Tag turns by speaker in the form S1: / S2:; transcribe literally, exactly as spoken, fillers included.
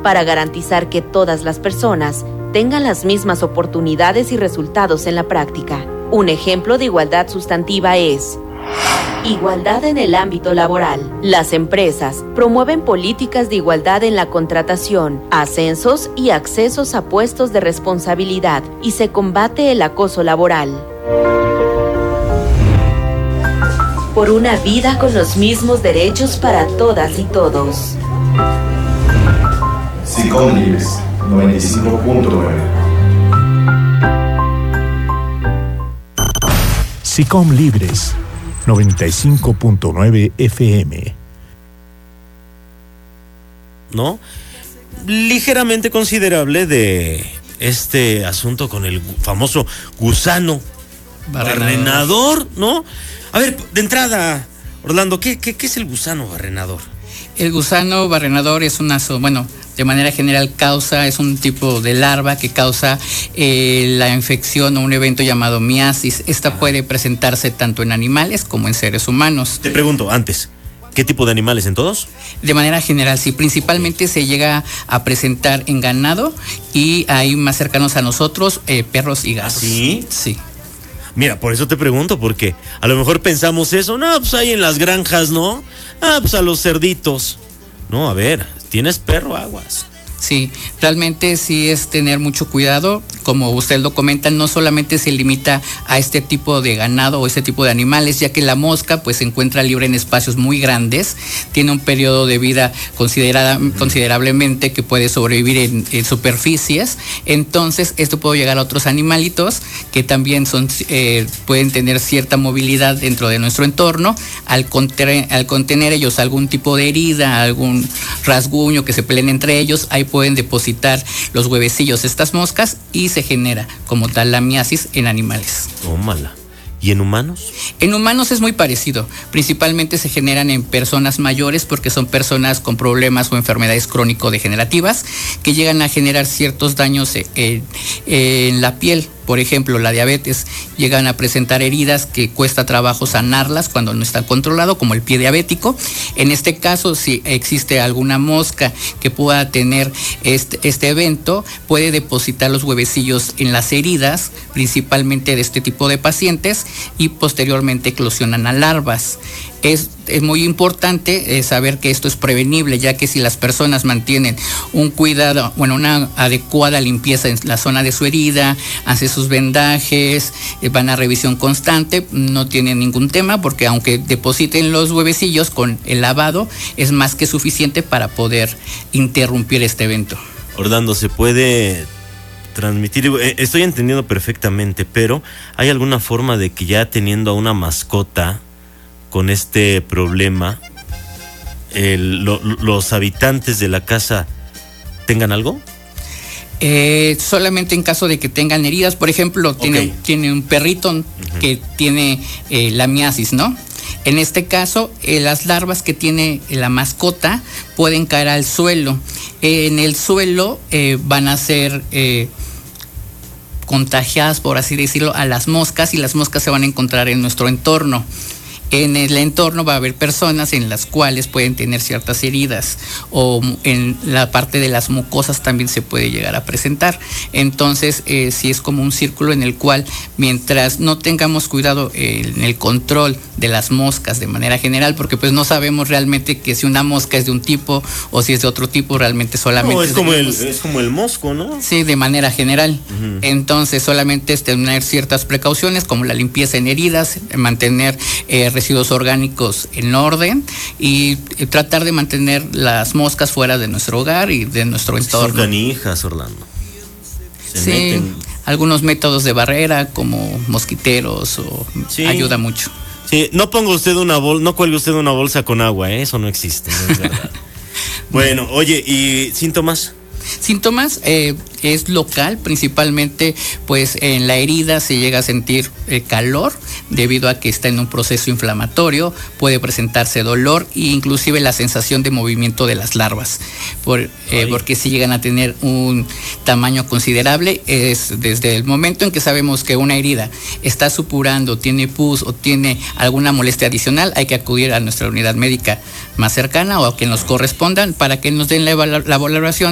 S1: para garantizar que todas las personas tengan las mismas oportunidades y resultados en la práctica. Un ejemplo de igualdad sustantiva es igualdad en el ámbito laboral. Las empresas promueven políticas de igualdad en la contratación, ascensos y accesos a puestos de responsabilidad, y se combate el acoso laboral. Por una vida con los mismos derechos para todas y todos.
S2: SICOM Libres, noventa y cinco punto nueve.
S3: SICOM Libres, noventa y cinco punto nueve F M.
S4: ¿No? Ligeramente considerable de este asunto con el famoso gusano barrenador, ¿no? A ver, de entrada, Orlando, ¿qué, qué, qué es el gusano barrenador?
S5: El gusano barrenador es una, bueno, de manera general causa, es un tipo de larva que causa eh, la infección o un evento llamado miasis. Esta ah. puede presentarse tanto en animales como en seres humanos.
S4: Te pregunto antes, ¿qué tipo de animales? ¿En todos?
S5: De manera general, sí. Principalmente se llega a presentar en ganado y ahí más cercanos a nosotros, eh, perros y gatos.
S4: ¿Ah, sí?
S5: Sí.
S4: Mira, por eso te pregunto, porque a lo mejor pensamos eso, no, pues ahí en las granjas, ¿no? Ah, pues a los cerditos. No, a ver, tienes perro, aguas.
S5: Sí, realmente sí es tener mucho cuidado. Como usted lo comenta, no solamente se limita a este tipo de ganado o este tipo de animales, ya que la mosca pues se encuentra libre en espacios muy grandes, tiene un periodo de vida considerada, uh-huh. considerablemente que puede sobrevivir en, en superficies. Entonces esto puede llegar a otros animalitos que también son eh, pueden tener cierta movilidad dentro de nuestro entorno. Al contener, al contener ellos algún tipo de herida, algún rasguño que se peleen entre ellos, ahí pueden depositar los huevecillos de estas moscas y se genera como tal la miasis en animales.
S4: Tómala. ¿Y en humanos?
S5: En humanos es muy parecido. Principalmente se generan en personas mayores porque son personas con problemas o enfermedades crónico-degenerativas que llegan a generar ciertos daños en, en la piel. Por ejemplo, la diabetes, llegan a presentar heridas que cuesta trabajo sanarlas cuando no está controlado, como el pie diabético. En este caso, si existe alguna mosca que pueda tener este, este evento, puede depositar los huevecillos en las heridas, principalmente de este tipo de pacientes, y posteriormente eclosionan a larvas. Es, es muy importante eh, saber que esto es prevenible, ya que si las personas mantienen un cuidado, bueno, una adecuada limpieza en la zona de su herida, hacen sus vendajes, eh, van a revisión constante, no tienen ningún tema, porque aunque depositen los huevecillos con el lavado, es más que suficiente para poder interrumpir este evento.
S4: Orlando, ¿se puede transmitir? Estoy entendiendo perfectamente, pero ¿hay alguna forma de que ya teniendo a una mascota con este problema, el, lo, los habitantes de la casa tengan algo?
S5: Eh, solamente en caso de que tengan heridas. Por ejemplo, okay. tiene, tiene un perrito uh-huh. que tiene eh, la miasis, ¿no? En este caso, eh, las larvas que tiene la mascota pueden caer al suelo. Eh, en el suelo eh, van a ser eh, contagiadas, por así decirlo, a las moscas, y las moscas se van a encontrar en nuestro entorno. En el entorno va a haber personas en las cuales pueden tener ciertas heridas, o en la parte de las mucosas también se puede llegar a presentar. Entonces, eh, sí es como un círculo en el cual, mientras no tengamos cuidado eh, en el control de las moscas de manera general, porque pues no sabemos realmente que si una mosca es de un tipo o si es de otro tipo, realmente solamente...
S4: No, es como, el, es como el mosco, ¿no?
S5: Sí, de manera general. Uh-huh. Entonces, solamente es tener ciertas precauciones, como la limpieza en heridas, mantener eh, residuos orgánicos en orden y tratar de mantener las moscas fuera de nuestro hogar y de nuestro
S4: pues
S5: entorno.
S4: Son canijas, Orlando. Se
S5: sí,
S4: meten.
S5: Algunos métodos de barrera como mosquiteros o sí. ayuda mucho.
S4: Sí, no ponga usted una bolsa, no cuelgue usted una bolsa con agua, ¿eh? Eso no existe, no es verdad. Bueno, oye, ¿y síntomas?
S5: Síntomas eh, es local, principalmente pues en la herida se llega a sentir eh, calor debido a que está en un proceso inflamatorio, puede presentarse dolor e inclusive la sensación de movimiento de las larvas, por, eh, porque si llegan a tener un tamaño considerable, es desde el momento en que sabemos que una herida está supurando, tiene pus o tiene alguna molestia adicional, hay que acudir a nuestra unidad médica más cercana o a quien nos correspondan para que nos den la, la valoración